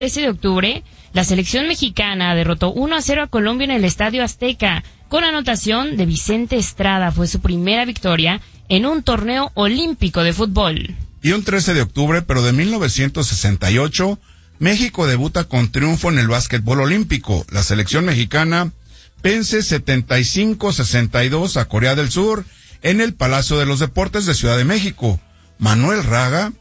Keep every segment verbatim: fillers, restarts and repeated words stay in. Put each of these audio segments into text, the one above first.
trece de octubre, la selección mexicana derrotó uno a cero a Colombia en el Estadio Azteca, con anotación de Vicente Estrada. Fue su primera victoria en un torneo olímpico de fútbol. Y un trece de octubre, pero de mil novecientos sesenta y ocho, México debuta con triunfo en el básquetbol olímpico. La selección mexicana vence setenta y cinco a sesenta y dos a Corea del Sur en el Palacio de los Deportes de Ciudad de México. Manuel Raga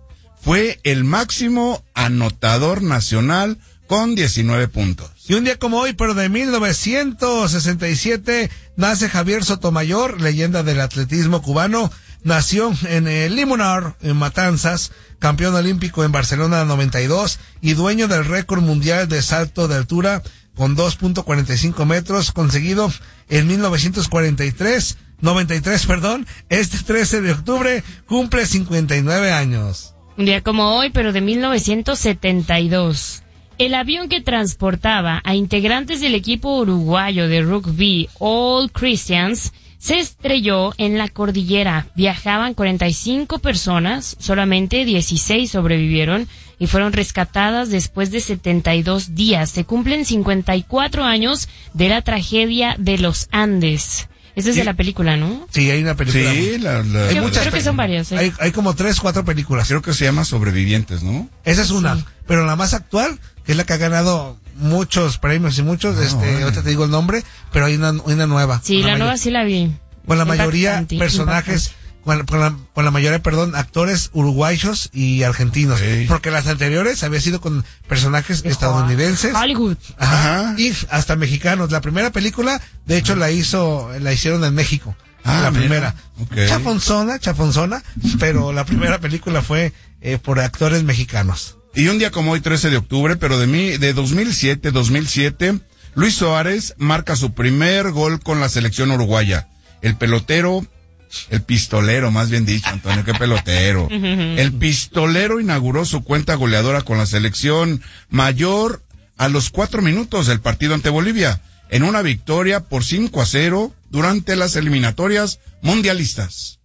fue el máximo anotador nacional con diecinueve puntos. Y un día como hoy, pero de mil novecientos sesenta y siete, nace Javier Sotomayor, leyenda del atletismo cubano. Nació en el Limonar, en Matanzas, campeón olímpico en Barcelona noventa y dos y dueño del récord mundial de salto de altura con dos punto cuarenta y cinco metros, conseguido en mil novecientos cuarenta y tres, noventa y tres, perdón. Este trece de octubre cumple cincuenta y nueve años. Un día como hoy, pero de mil novecientos setenta y dos. El avión que transportaba a integrantes del equipo uruguayo de rugby All Christians se estrelló en la cordillera. Viajaban cuarenta y cinco personas, solamente dieciséis sobrevivieron y fueron rescatadas después de setenta y dos días. Se cumplen cincuenta y cuatro años de la tragedia de los Andes. Esa es sí. de la película, ¿no? Sí, hay una película. Sí, la, la, hay Yo muchas creo que son varias. ¿eh? Hay, hay como tres, cuatro películas. Creo que se llama Sobrevivientes, ¿no? Esa es una, Sí. pero la más actual, que es la que ha ganado muchos premios y muchos, Ah, este, vale. ahorita te digo el nombre, pero hay una, una nueva. Sí, Con la mayor- nueva sí la vi. Con la mayoría Impactante, personajes, con la, con, la, con la mayoría, perdón, actores uruguayos y argentinos. Sí. Porque las anteriores había sido con personajes estadounidenses. Hollywood. Ajá, Ajá. y hasta mexicanos. La primera película, de hecho, la hizo, la hicieron en México. Ah, la mira. primera. Ok. Chafonzona, chafonzona, pero la primera película fue eh, por actores mexicanos. Y un día como hoy, trece de octubre, pero de mi, de dos mil siete, dos mil siete, Luis Suárez marca su primer gol con la selección uruguaya. El pelotero, el pistolero, más bien dicho, Antonio, qué pelotero. El pistolero inauguró su cuenta goleadora con la selección mayor a los cuatro minutos del partido ante Bolivia, en una victoria por cinco a cero durante las eliminatorias mundialistas.